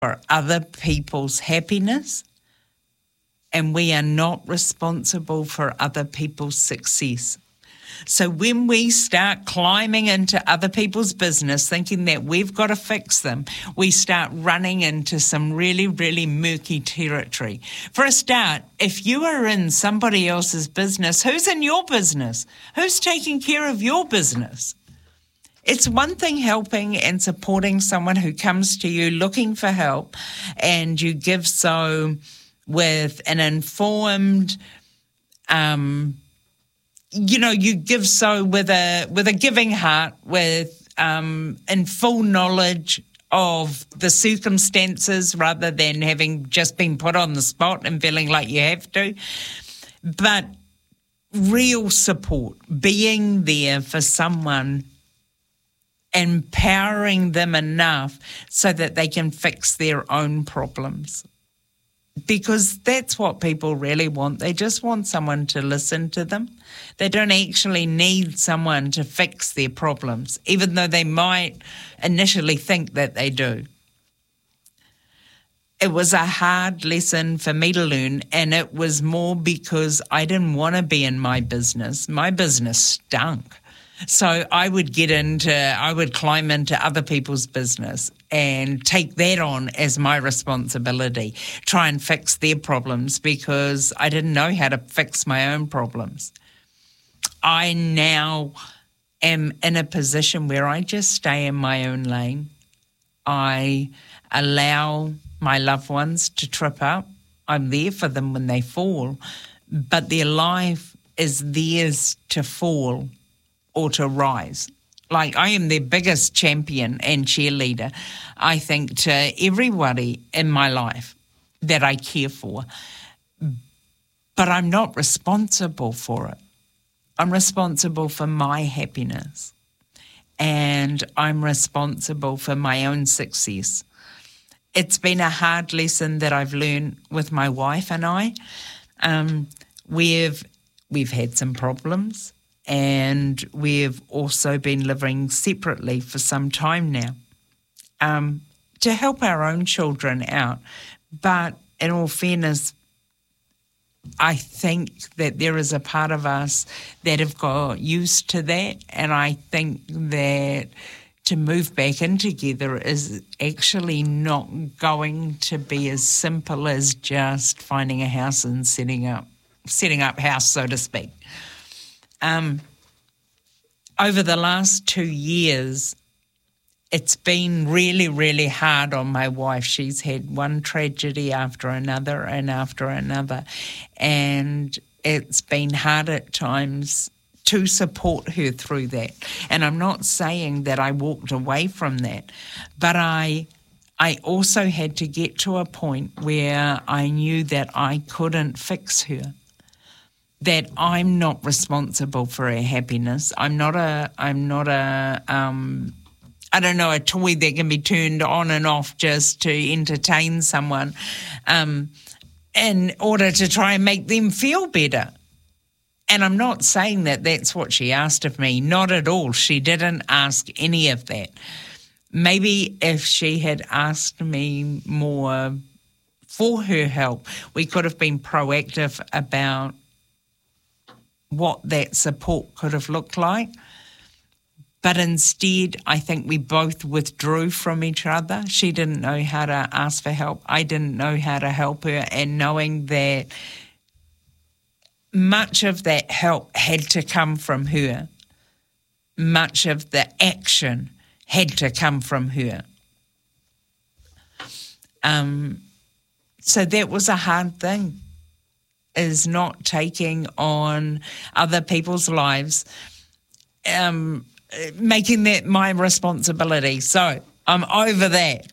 for other people's happiness, and we are not responsible for other people's success. So when we start climbing into other people's business, thinking that we've got to fix them, we start running into some really, really murky territory. For a start, if you are in somebody else's business, who's in your business? Who's taking care of your business? It's one thing helping and supporting someone who comes to you looking for help, and you give so with an informed, you give so with a giving heart, with in full knowledge of the circumstances, rather than having just been put on the spot and feeling like you have to. But real support, being there for someone, empowering them enough so that they can fix their own problems. Because that's what people really want. They just want someone to listen to them. They don't actually need someone to fix their problems, even though they might initially think that they do. It was a hard lesson for me to learn, and it was more because I didn't want to be in my business. My business stunk. So I would climb into other people's business and take that on as my responsibility, try and fix their problems, because I didn't know how to fix my own problems. I now am in a position where I just stay in my own lane. I allow my loved ones to trip up. I'm there for them when they fall, but their life is theirs to fall or to rise. Like, I am their biggest champion and cheerleader, I think, to everybody in my life that I care for. But I'm not responsible for it. I'm responsible for my happiness, and I'm responsible for my own success. It's been a hard lesson that I've learned with my wife and I. We've had some problems, and we've also been living separately for some time now to help our own children out. But in all fairness, I think that there is a part of us that have got used to that, and I think that to move back in together is actually not going to be as simple as just finding a house and setting up house, so to speak. Over the last 2 years, it's been really, really hard on my wife. She's had one tragedy after another and after another, and it's been hard at times to support her through that. And I'm not saying that I walked away from that, but I also had to get to a point where I knew that I couldn't fix her, that I'm not responsible for her happiness. I'm not a toy that can be turned on and off just to entertain someone in order to try and make them feel better. And I'm not saying that that's what she asked of me. Not at all. She didn't ask any of that. Maybe if she had asked me more for her help, we could have been proactive about what that support could have looked like. But instead, I think we both withdrew from each other. She didn't know how to ask for help. I didn't know how to help her. And knowing that much of that help had to come from her, much of the action had to come from her. So that was a hard thing, is not taking on other people's lives, making that my responsibility. So I'm over that.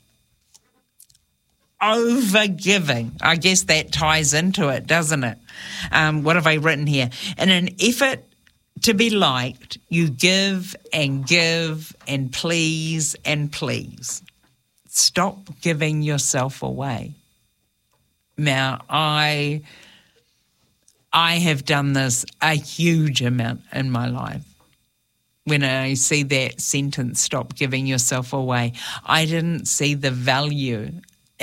Overgiving. I guess that ties into it, doesn't it? What have I written here? In an effort to be liked, you give and please and please. Stop giving yourself away. Now, I have done this a huge amount in my life. When I see that sentence, stop giving yourself away, I didn't see the value